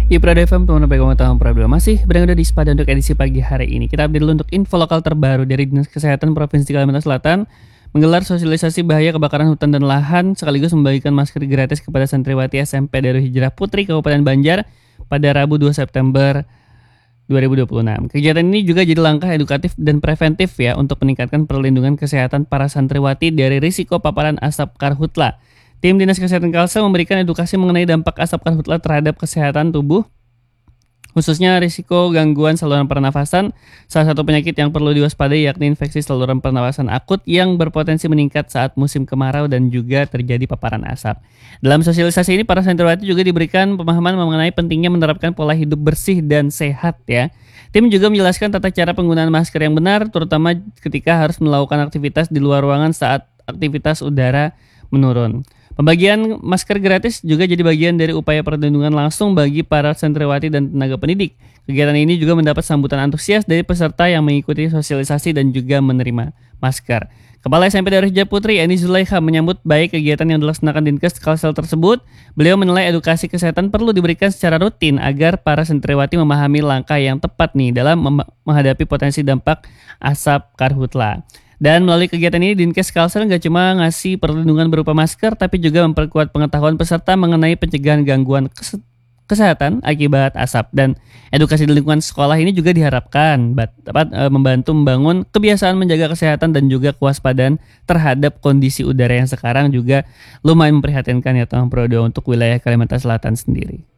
Di Prada FM, teman pengetahuan Prada masih berada di Sepada untuk edisi pagi hari ini. Kita update dulu untuk info lokal terbaru dari Dinas Kesehatan Provinsi Kalimantan Selatan menggelar sosialisasi bahaya kebakaran hutan dan lahan sekaligus membagikan masker gratis kepada santriwati SMP Darul Hijrah Putri Kabupaten Banjar pada Rabu 2 September 2026. Kegiatan ini juga jadi langkah edukatif dan preventif ya untuk meningkatkan perlindungan kesehatan para santriwati dari risiko paparan asap karhutla. Tim Dinas Kesehatan Kalsel memberikan edukasi mengenai dampak asap karhutla terhadap kesehatan tubuh, khususnya risiko gangguan saluran pernafasan. Salah satu penyakit yang perlu diwaspadai yakni infeksi saluran pernafasan akut yang berpotensi meningkat saat musim kemarau dan juga terjadi paparan asap. Dalam sosialisasi ini, para santriwati juga diberikan pemahaman mengenai pentingnya menerapkan pola hidup bersih dan sehat ya. Tim juga menjelaskan tata cara penggunaan masker yang benar, terutama ketika harus melakukan aktivitas di luar ruangan saat aktivitas udara menurun. Pembagian masker gratis juga jadi bagian dari upaya perlindungan langsung bagi para santriwati dan tenaga pendidik. Kegiatan ini juga mendapat sambutan antusias dari peserta yang mengikuti sosialisasi dan juga menerima masker. Kepala SMP Darul Hijrah Putri, Eni Zulaikha, menyambut baik kegiatan yang dilaksanakan Dinkes Kalsel tersebut. Beliau menilai edukasi kesehatan perlu diberikan secara rutin agar para santriwati memahami langkah yang tepat nih dalam menghadapi potensi dampak asap karhutla. Dan melalui kegiatan ini, Dinkes Kalsel nggak cuma ngasih perlindungan berupa masker, tapi juga memperkuat pengetahuan peserta mengenai pencegahan gangguan kesehatan akibat asap. Dan edukasi di lingkungan sekolah ini juga diharapkan dapat membantu membangun kebiasaan menjaga kesehatan dan juga kewaspadaan terhadap kondisi udara yang sekarang juga lumayan memprihatinkan ya Teman Prodo untuk wilayah Kalimantan Selatan sendiri.